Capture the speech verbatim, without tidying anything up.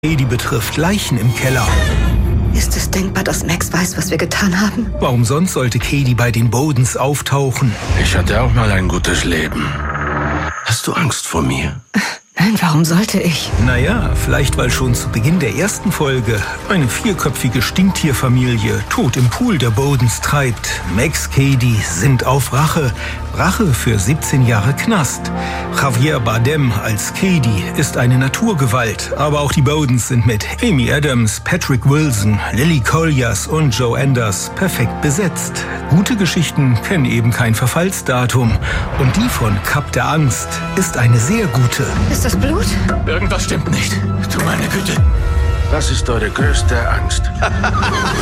Cady betrifft, Leichen im Keller. Ist es denkbar, dass Max weiß, was wir getan haben? Warum sonst sollte Cady bei den Bodens auftauchen? Ich hatte auch mal ein gutes Leben. Hast du Angst vor mir? Nein, warum sollte ich? Naja, vielleicht weil schon zu Beginn der ersten Folge eine vierköpfige Stinktierfamilie tot im Pool der Bodens treibt. Max Cady sind auf Rache. Rache für siebzehn Jahre Knast. Javier Bardem als Cady ist eine Naturgewalt. Aber auch die Bodens sind mit Amy Adams, Patrick Wilson, Lily Collins und Joe Anders perfekt besetzt. Gute Geschichten kennen eben kein Verfallsdatum. Und die von Kap der Angst ist eine sehr gute. Ist das Blut? Irgendwas stimmt nicht. Du meine Güte. Was ist eure größte Angst?